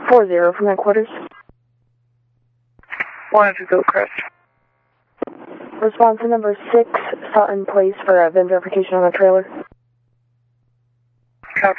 40 from headquarters. Wanted to go, Chris. Response to number 6, Sutton Place for VIN verification on the trailer.